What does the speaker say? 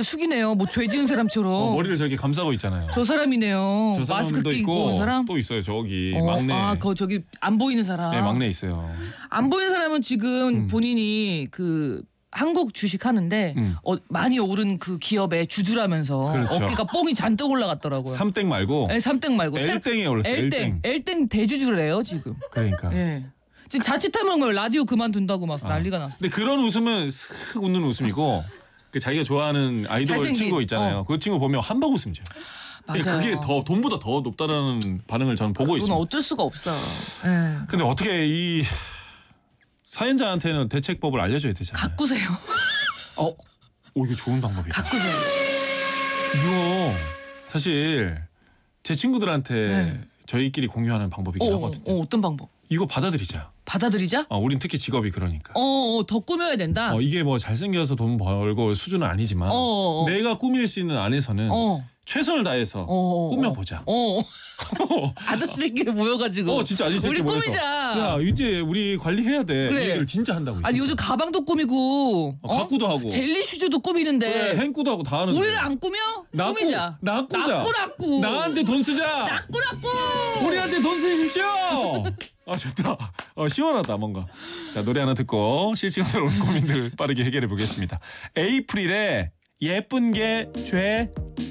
고개를 숙이네요. 뭐 죄 지은 사람처럼. 머리를 저렇게 감싸고 있잖아요. 저 사람이네요. 저 마스크 사람도 끼고 있고 온 사람. 또 있어요. 저기 막내. 저기 안 보이는 사람. 네, 막내 있어요. 안 보이는 사람은 지금 본인이 그 한국 주식 하는데 많이 오른 그 기업에 주주라면서 그렇죠. 어깨가 뽕이 잔뜩 올라갔더라고요. 삼땡 말고 네, 삼땡 말고 L땡에 올랐어요. L땡 대주주래요 지금. 그러니까. 예. 지금 자칫하면 뭐 라디오 그만둔다고 막 난리가 났어. 근데 그런 웃음은 슥 웃는 웃음이고 그 자기가 좋아하는 아이돌 잘생긴, 친구 있잖아요. 그 친구 보면 한 번 웃음죠. 근데 맞아요. 그게 더 돈보다 더 높다라는 반응을 저는 보고 그건 있습니다. 어쩔 수가 없어. 예. 근데 어떻게 이 사연자한테는 대책법을 알려줘야 되잖아요. 가꾸세요. 이거 좋은 방법이다. 가꾸세요. 이거 사실 제 친구들한테 네. 저희끼리 공유하는 방법이긴 하거든요. 어떤 방법? 이거 받아들이자. 받아들이자? 우린 특히 직업이 그러니까. 더 꾸며야 된다. 이게 뭐 잘생겨서 돈 벌고 수준은 아니지만 내가 꾸밀 수 있는 안에서는 최선을 다해서 꾸며보자. 아저씨들끼리 모여가지고 진짜 아저씨들끼리 우리 모여서. 꾸미자. 야 이제 우리 관리해야 돼. 그래. 이 얘기를 진짜 한다고. 아니 요즘 가방도 꾸미고 가꾸도 하고 젤리 슈즈도 꾸미는데 그래, 행꾸도 하고 다 하는데 우리를 안 꾸며? 꾸미자. 나꾸자. 나꾸. 나한테 돈 쓰자. 나꾸. 우리한테 돈 쓰십시오. 좋다. 시원하다 뭔가. 자 노래 하나 듣고 실시간으로 온 고민들 빠르게 해결해 보겠습니다. 에이프릴의 예쁜 게 죄.